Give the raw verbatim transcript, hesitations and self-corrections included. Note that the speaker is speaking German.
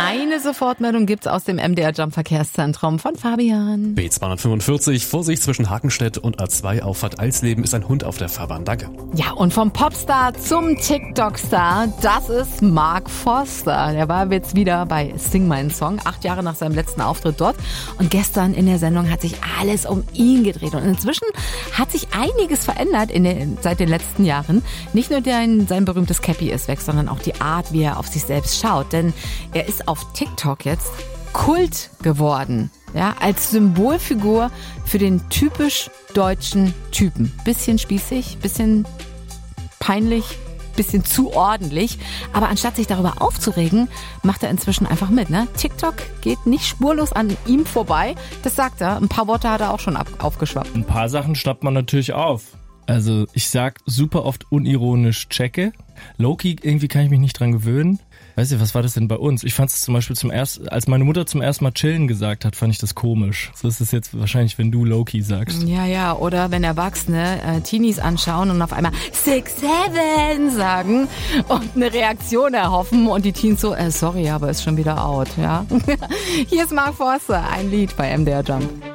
Eine Sofortmeldung gibt's aus dem M D R Jump Verkehrszentrum von Fabian. B zweihundertfünfundvierzig, Vorsicht zwischen Hakenstedt und A zwei Auffahrt Alsleben ist ein Hund auf der Fahrbahn. Danke. Ja, und vom Popstar zum TikTok-Star, das ist Mark Forster. Der war jetzt wieder bei Sing Meinen Song, acht Jahre nach seinem letzten Auftritt dort. Und gestern in der Sendung hat sich alles um ihn gedreht. Und inzwischen hat sich einiges verändert in den, seit den letzten Jahren. Nicht nur dein, sein berühmtes Cappy ist weg, sondern auch die Art, wie er auf sich selbst schaut. Denn er ist auf TikTok jetzt Kult geworden. Ja, als Symbolfigur für den typisch deutschen Typen. Bisschen spießig, bisschen peinlich, bisschen zu ordentlich. Aber anstatt sich darüber aufzuregen, macht er inzwischen einfach mit. Ne? TikTok geht nicht spurlos an ihm vorbei. Das sagt er. Ein paar Worte hat er auch schon ab- aufgeschwappt. Ein paar Sachen schnappt man natürlich auf. Also ich sag super oft unironisch checke. Low-key, irgendwie kann ich mich nicht dran gewöhnen. Weißt du, was war das denn bei uns? Ich fand es zum Beispiel zum ersten, als meine Mutter zum ersten Mal chillen gesagt hat, fand ich das komisch. So ist es jetzt wahrscheinlich, wenn du Low-key sagst. Ja, ja, oder wenn Erwachsene äh, Teenies anschauen und auf einmal Six, Seven sagen und eine Reaktion erhoffen und die Teens so, äh, sorry, aber ist schon wieder out, ja. Hier ist Mark Forster, ein Lied bei M D R Jump.